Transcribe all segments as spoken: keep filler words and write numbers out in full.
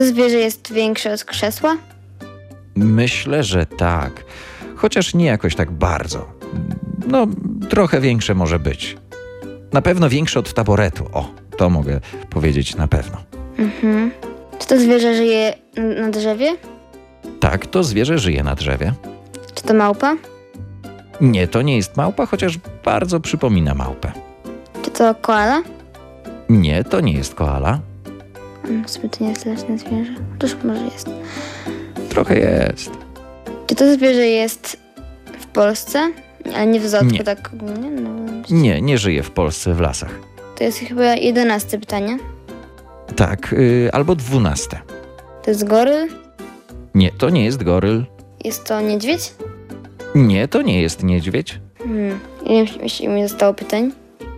Zwierzę jest większe od krzesła? Myślę, że tak. Chociaż nie jakoś tak bardzo. No, trochę większe może być. Na pewno większe od taboretu. O, to mogę powiedzieć na pewno. Mhm. Czy to zwierzę żyje na drzewie? Tak, to zwierzę żyje na drzewie. Czy to małpa? Nie, to nie jest małpa, chociaż bardzo przypomina małpę. Czy to koala? Nie, to nie jest koala. Mm, W sumie to nie jest leśne zwierzę. Chociaż może jest. Trochę jest. Czy to zwierzę jest w Polsce? Ale nie w zoo, Nie. tylko tak ogólnie? No, Nie, nie żyje w Polsce w lasach. to jest chyba jedenaste pytanie. Tak, yy, albo dwunaste. To jest goryl? Nie, to nie jest goryl. Jest to niedźwiedź? Nie, to nie jest niedźwiedź. Hmm. Ile mi- mi zostało pytań?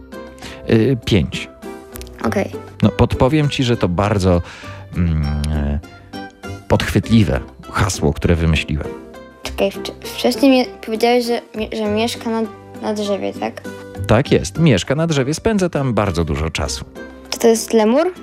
Yy, pięć. Okej. No, podpowiem ci, że to bardzo mm, e, podchwytliwe hasło, które wymyśliłem. Czekaj, wcz- wcześniej mi powiedziałeś, że, mi- że mieszka na, na drzewie, tak? Tak jest, mieszka na drzewie, spędza tam bardzo dużo czasu. Czy to jest lemur?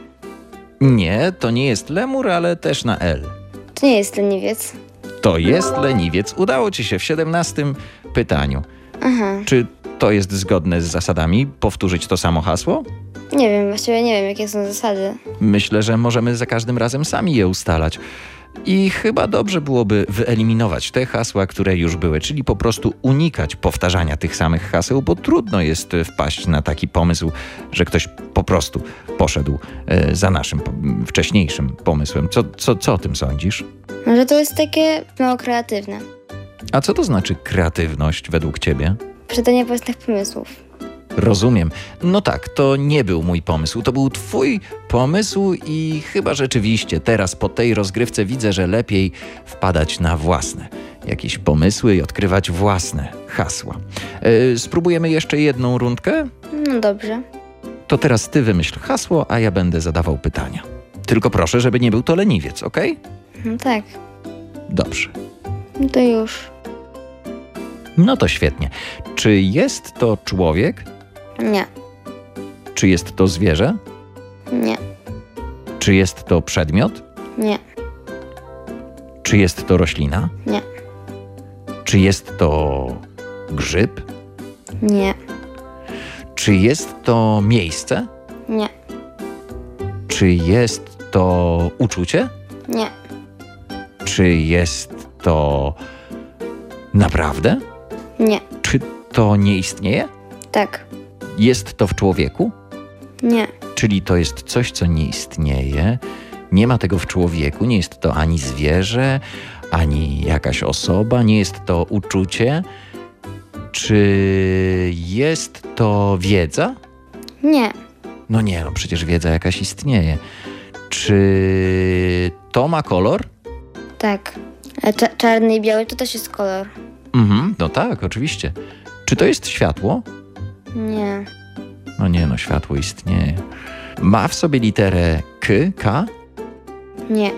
Nie, to nie jest lemur, ale też na L. To nie jest leniwiec. To jest leniwiec. Udało ci się w siedemnastym pytaniu. Aha. Czy to jest zgodne z zasadami? Powtórzyć to samo hasło? Nie wiem, właściwie nie wiem, jakie są zasady. Myślę, że możemy za każdym razem sami je ustalać. I chyba dobrze byłoby wyeliminować te hasła, które już były, czyli po prostu unikać powtarzania tych samych haseł, bo trudno jest wpaść na taki pomysł, że ktoś po prostu poszedł e, za naszym po, wcześniejszym pomysłem. Co, co, co o tym sądzisz? Może to jest takie mało kreatywne. A co to znaczy kreatywność według ciebie? Posiadanie własnych pomysłów. Rozumiem. No tak, to nie był mój pomysł, to był twój pomysł i chyba rzeczywiście teraz po tej rozgrywce widzę, że lepiej wpadać na własne jakieś pomysły i odkrywać własne hasła. Yy, spróbujemy jeszcze jedną rundkę? No dobrze. To teraz ty wymyśl hasło, a ja będę zadawał pytania. Tylko proszę, żeby nie był to leniwiec, okej? No tak. Dobrze. No to już. No to świetnie. Czy jest to człowiek? Nie. Czy jest to zwierzę? Nie. Czy jest to przedmiot? Nie. Czy jest to roślina? Nie. Czy jest to grzyb? Nie. Czy jest to miejsce? Nie. Czy jest to uczucie? Nie. Czy jest to naprawdę? Nie. Czy to nie istnieje? Tak. Jest to w człowieku? Nie. Czyli to jest coś, co nie istnieje. Nie ma tego w człowieku. Nie jest to ani zwierzę, ani jakaś osoba. Nie jest to uczucie. Czy jest to wiedza? Nie. No nie, no przecież wiedza jakaś istnieje. Czy to ma kolor? Tak. A cza- czarny i biały to też jest kolor. Mhm, no tak, oczywiście. Czy to jest światło? Nie. No nie, no światło istnieje. Ma w sobie literę K, K? Nie.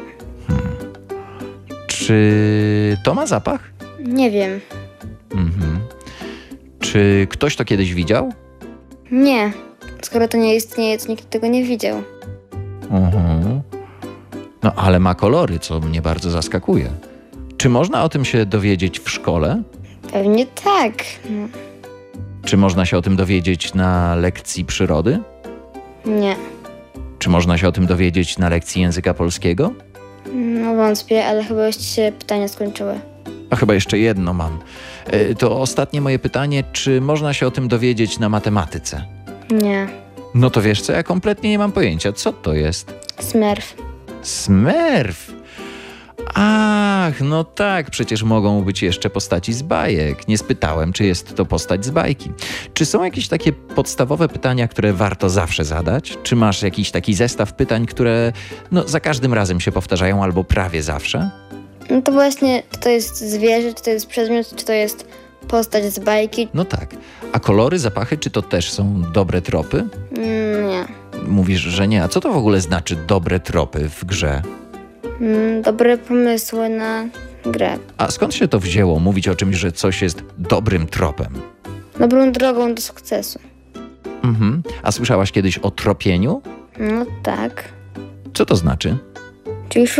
Czy to ma zapach? Nie wiem. Mhm. Czy ktoś to kiedyś widział? Nie. Skoro to nie istnieje, to nikt tego nie widział. Mhm. No ale ma kolory, co mnie bardzo zaskakuje. Czy można o tym się dowiedzieć w szkole? Pewnie tak. No. Czy można się o tym dowiedzieć na lekcji przyrody? Nie. Czy można się o tym dowiedzieć na lekcji języka polskiego? No wątpię, ale chyba już ci się pytania skończyły. A chyba jeszcze jedno mam. E, To ostatnie moje pytanie, czy można się o tym dowiedzieć na matematyce? Nie. No to wiesz co, ja kompletnie nie mam pojęcia, co to jest. Smurf. Smurf! Ach, no tak, przecież mogą być jeszcze postaci z bajek. Nie spytałem, czy jest to postać z bajki. Czy są jakieś takie podstawowe pytania, które warto zawsze zadać? Czy masz jakiś taki zestaw pytań, które no, za każdym razem się powtarzają albo prawie zawsze? No to właśnie, czy to jest zwierzę, czy to jest przedmiot, czy to jest postać z bajki? No tak. A kolory, zapachy, czy to też są dobre tropy? Mm, nie. Mówisz, że nie. A co to w ogóle znaczy dobre tropy w grze? Mm, dobre pomysły na grę. A skąd się to wzięło, mówić o czymś, że coś jest dobrym tropem? Dobrą drogą do sukcesu. Mhm. A słyszałaś kiedyś o tropieniu? No tak. Co to znaczy? Czyli